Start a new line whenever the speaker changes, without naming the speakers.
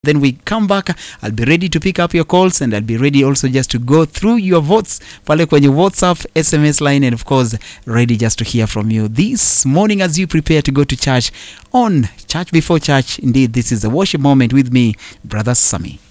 Then we come back, I'll be ready to pick up your calls and I'll be ready also just to go through your votes pale kwenye WhatsApp, SMS line, and of course ready just to hear from you this morning as you prepare to go to church on Church Before Church. Indeed, this is a worship moment with me, Brother Sammy.